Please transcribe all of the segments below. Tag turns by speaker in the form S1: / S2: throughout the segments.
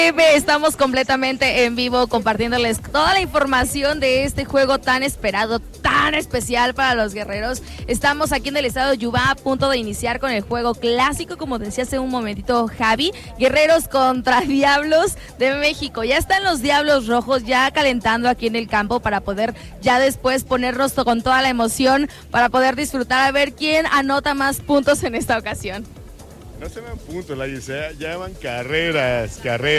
S1: Estamos completamente en vivo compartiéndoles toda la información de este juego tan esperado, tan especial para los guerreros. Estamos aquí en el estado de Yubá a punto de iniciar con el juego clásico, como decía hace un momentito Javi, Guerreros contra Diablos de México. Ya están los Diablos Rojos ya calentando aquí en el campo para poder ya después ponernos con toda la emoción para poder disfrutar a ver quién anota más puntos en esta ocasión.
S2: No se van puntos, ya van carreras.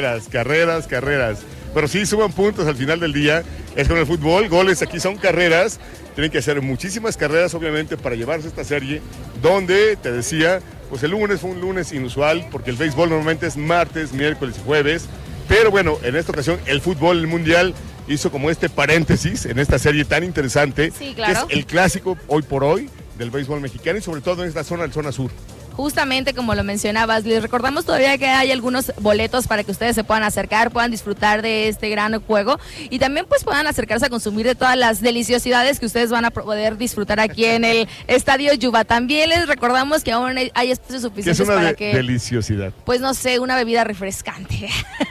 S2: Pero sí suman puntos al final del día. Es con el fútbol, goles aquí son carreras. Tienen que hacer muchísimas carreras, obviamente, para llevarse esta serie. Donde, te decía, pues el lunes fue un lunes inusual, porque el béisbol normalmente es martes, miércoles y jueves. Pero bueno, en esta ocasión el fútbol, el mundial, hizo como este paréntesis en esta serie tan interesante.
S1: Sí, claro.
S2: Que es el clásico hoy por hoy del béisbol mexicano y sobre todo en esta zona, la zona sur.
S1: Justamente como lo mencionabas, les recordamos todavía que hay algunos boletos para que ustedes se puedan acercar, puedan disfrutar de este gran juego y también pues puedan acercarse a consumir de todas las deliciosidades que ustedes van a poder disfrutar aquí en el Estadio Yubá. También les recordamos que aún hay espacios suficientes para que...
S2: deliciosidad?
S1: Pues no sé, una bebida refrescante.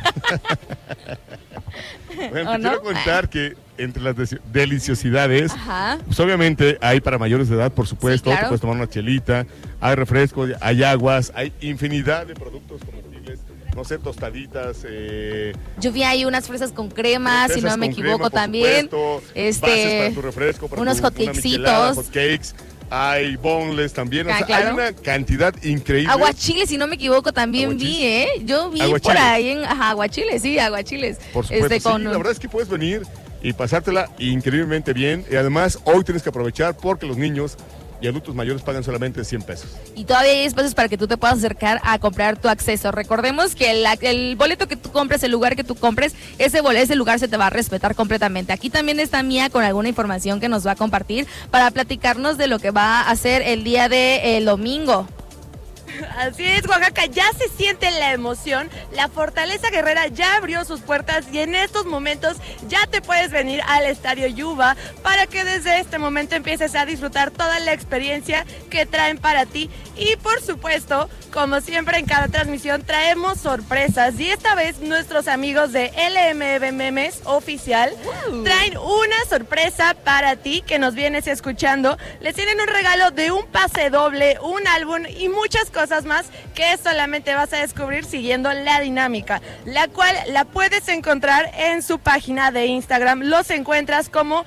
S2: Bueno, te quiero contar que entre las deliciosidades, pues obviamente hay para mayores de edad, por supuesto, sí, claro. Te puedes tomar una chelita, hay refrescos, hay aguas, hay infinidad de productos comestibles, no sé, tostaditas.
S1: Yo vi ahí unas fresas con crema, si no me equivoco, también.
S2: Bases para tu refresco, para
S1: unos hotcakesitos.
S2: Hotcakes. Hay boneless también, o sea,
S1: claro.
S2: Hay una cantidad increíble.
S1: Aguachiles, si no me equivoco, también vi, Yo vi por ahí en aguachiles, sí, aguachiles.
S2: Por supuesto, sí, la verdad es que puedes venir y pasártela increíblemente bien. Y además, hoy tienes que aprovechar porque los niños y adultos mayores pagan solamente 100 pesos.
S1: Y todavía hay espacios para que tú te puedas acercar a comprar tu acceso. Recordemos que el boleto que tú compres, el lugar que tú compres, ese lugar se te va a respetar completamente. Aquí también está Mía con alguna información que nos va a compartir para platicarnos de lo que va a hacer el día del domingo.
S3: Así es, Oaxaca, ya se siente la emoción, la Fortaleza Guerrera ya abrió sus puertas y en estos momentos ya te puedes venir al Estadio Yubá para que desde este momento empieces a disfrutar toda la experiencia que traen para ti y por supuesto, como siempre en cada transmisión traemos sorpresas y esta vez nuestros amigos de LMB Memes Oficial traen una sorpresa para ti que nos vienes escuchando, les tienen un regalo de un pase doble, un álbum y muchas cosas más que solamente vas a descubrir siguiendo la dinámica, la cual la puedes encontrar en su página de Instagram. Los encuentras como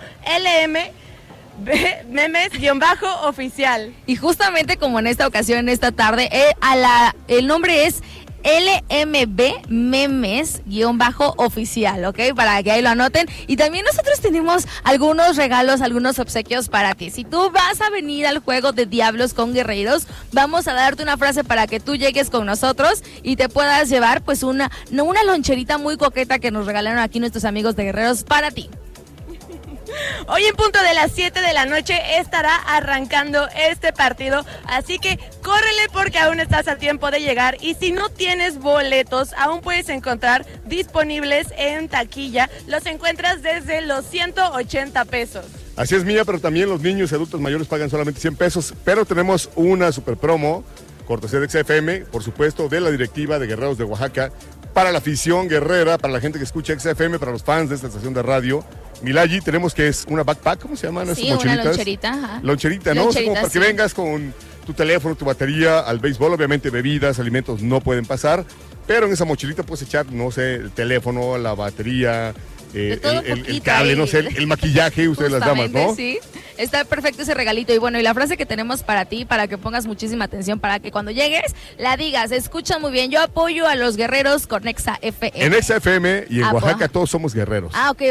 S3: Memes-oficial.
S1: Y justamente como en esta ocasión, en esta tarde, el nombre es LMB Memes-oficial, ¿ok? Para que ahí lo anoten. Y también nosotros tenemos algunos regalos, algunos obsequios para ti. Si tú vas a venir al juego de Diablos con Guerreros, vamos a darte una frase para que tú llegues con nosotros y te puedas llevar pues una loncherita muy coqueta que nos regalaron aquí nuestros amigos de Guerreros para ti.
S3: Hoy en punto de las 7 de la noche estará arrancando este partido, así que córrele porque aún estás a tiempo de llegar y si no tienes boletos, aún puedes encontrar disponibles en taquilla, los encuentras desde los 180 pesos.
S2: Así es, Mía, pero también los niños y adultos mayores pagan solamente 100 pesos, pero tenemos una super promo, cortesía de XFM, por supuesto, de la directiva de Guerreros de Oaxaca, para la afición guerrera, para la gente que escucha XFM, para los fans de esta estación de radio. Milayi, tenemos que es una backpack, ¿cómo se llaman esas mochilitas?
S1: Una loncherita, ajá.
S2: Loncherita, ¿no?
S1: Loncherita,
S2: o sea, como para que vengas con tu teléfono, tu batería al béisbol, obviamente bebidas, alimentos no pueden pasar, pero en esa mochilita puedes echar, no sé, el teléfono, la batería, el cable, no sé, el maquillaje, ustedes las damas, ¿no?
S1: Sí, está perfecto ese regalito. Y bueno, y la frase que tenemos para ti, para que pongas muchísima atención, para que cuando llegues la digas, escucha muy bien, yo apoyo a los guerreros con Exa FM.
S2: En Exa FM y en Oaxaca todos somos guerreros.
S1: Ah, ok.